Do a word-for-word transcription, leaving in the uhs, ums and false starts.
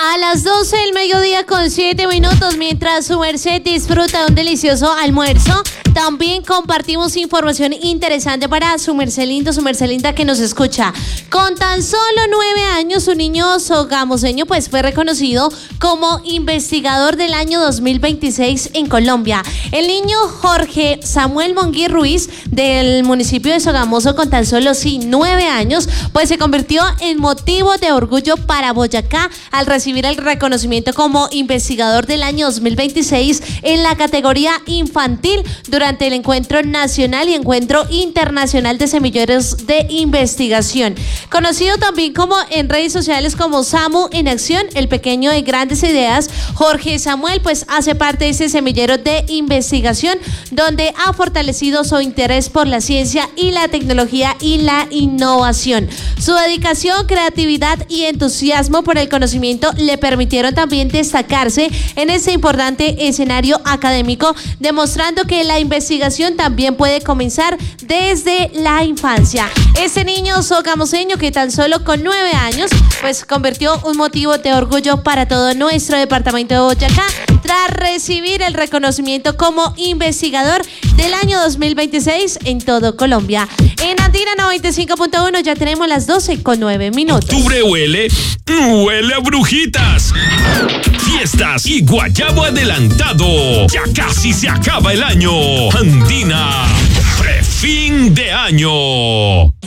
A las doce del mediodía con siete minutos, mientras su merced disfruta de un delicioso almuerzo, también compartimos información interesante para su merced lindo, su merced linda que nos escucha. Con tan solo nueve años, su niño sogamoseño pues fue reconocido como investigador del año dos mil veintiséis en Colombia. El niño Jorge Samuel Monguí Ruiz del municipio de Sogamoso, con tan solo sí, nueve años, pues se convirtió en motivo de orgullo para Boyacá al recibir el reconocimiento como investigador del año dos mil veintiséis en la categoría infantil durante el encuentro nacional y encuentro internacional de semilleros de investigación. Conocido también como en redes sociales como Samu en Acción, el pequeño de grandes ideas, Jorge Samuel pues hace parte de ese semillero de investigación donde ha fortalecido su interés por la ciencia y la tecnología y la innovación. Su dedicación, creatividad y entusiasmo por el conocimiento le permitieron también destacarse en este importante escenario académico, demostrando que la investigación también puede comenzar desde la infancia. Este niño sogamoseño que tan solo con nueve años pues convirtió un motivo de orgullo para todo nuestro departamento de Boyacá tras recibir el reconocimiento como investigador del año dos mil veintiséis en todo Colombia. En Andina noventa y cinco punto uno ya tenemos las doce con nueve minutos. Octubre huele, huele a brujitas, fiestas y guayabo adelantado. Ya casi se acaba el año. Andina, prefin de año.